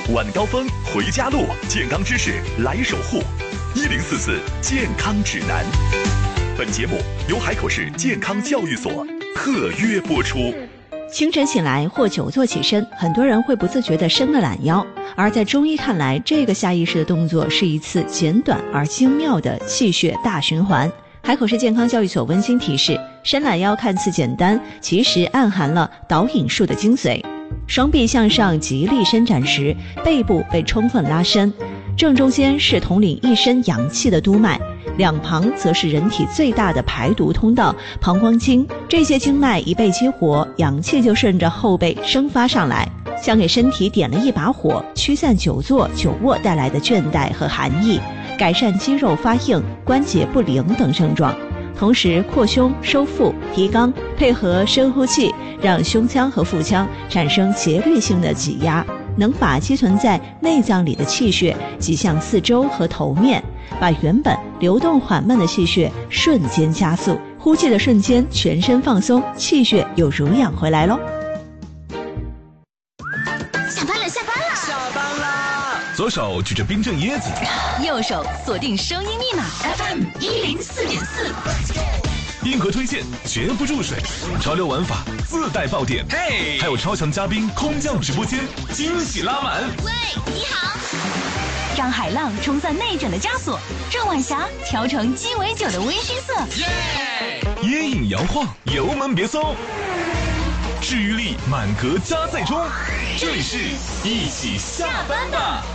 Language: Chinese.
晚高峰回家路，健康知识来守护。1044健康指南。本节目由海口市健康教育所特约播出。 清晨醒来或久坐起身，很多人会不自觉地伸了懒腰，而在中医看来，这个下意识的动作是一次简短而精妙的气血大循环。海口市健康教育所温馨提示，伸懒腰看似简单，其实暗含了导引术的精髓。双臂向上极力伸展时，背部被充分拉伸，正中间是统领一身阳气的督脉，两旁则是人体最大的排毒通道膀胱经。这些经脉一被激活，阳气就顺着后背生发上来，像给身体点了一把火，驱散久坐久卧带来的倦怠和寒意，改善肌肉发硬、关节不灵等症状。同时扩胸收腹提肛，配合深呼气，让胸腔和腹腔产生节律性的挤压，能把积存在内脏里的气血挤向四周和头面，把原本流动缓慢的气血瞬间加速。呼气的瞬间全身放松，气血又濡养回来咯。 下班了下班了下班啦！ 左手举着冰镇椰子， 右手锁定声音密码 FM104.4， 硬核推荐绝不注水，潮流玩法自带爆点， 嘿， 还有超强嘉宾空降直播间，惊喜拉满。 喂，你好。让海浪冲散内卷的枷锁，郑晚霞调成鸡尾酒的微醺色， 椰饮摇晃，油门别松，治愈力满格加载中。这里是一起下班吧。